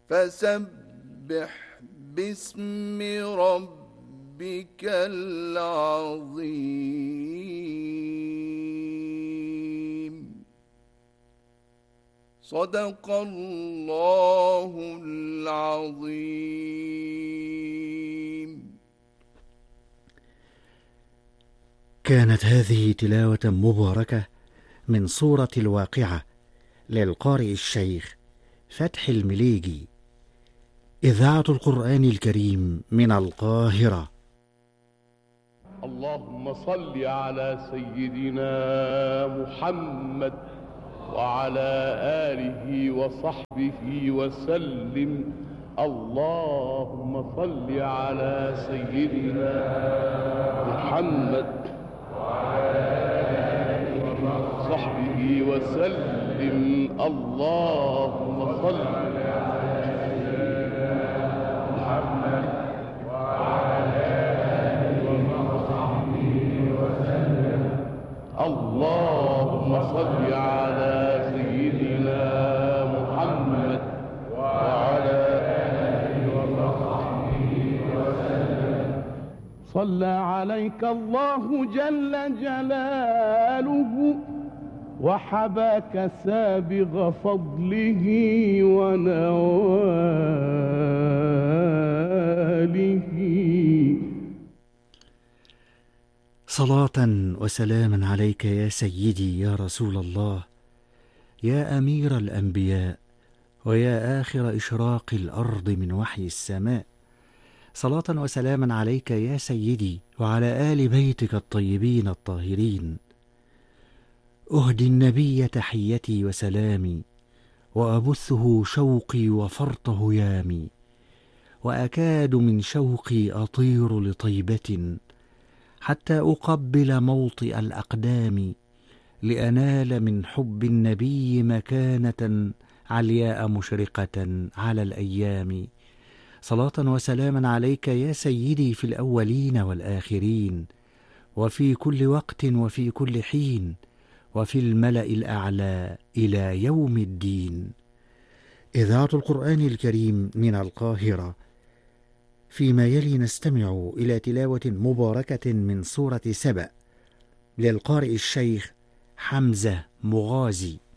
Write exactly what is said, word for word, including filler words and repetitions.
فسبح باسم ربك العظيم. صدق الله العظيم. كانت هذه تلاوة مباركة من سورة الواقعة للقارئ الشيخ فتحي المليجي، إذاعة القرآن الكريم من القاهرة. اللهم صل على سيدنا محمد وعلى آله وصحبه وسلم. اللهم صل على سيدنا محمد وعلى آله وصحبه وسلم. اللهم صل على سيدنا محمد وعلى آله وصحبه وسلم. اللهم صل على سيدنا محمد وعلى آله وصحبه وسلم. صلى عليك الله جل جلاله وحباك سابغ فضله ونواله. صلاة وسلاما عليك يا سيدي يا رسول الله، يا أمير الأنبياء، ويا آخر إشراق الأرض من وحي السماء. صلاة وسلاما عليك يا سيدي وعلى آل بيتك الطيبين الطاهرين. أهدي النبي تحيتي وسلامي، وأبثه شوقي وفرط هيامي، وأكاد من شوقي أطير لطيبة حتى أقبل موطئ الأقدام، لأنال من حب النبي مكانة علياء مشرقة على الأيام. صلاة وسلاما عليك يا سيدي في الأولين والآخرين، وفي كل وقت وفي كل حين، وفي الملأ الأعلى إلى يوم الدين. إذاعة القرآن الكريم من القاهرة. فيما يلي نستمع إلى تلاوة مباركة من سورة سبأ للقارئ الشيخ حمزة مغازي.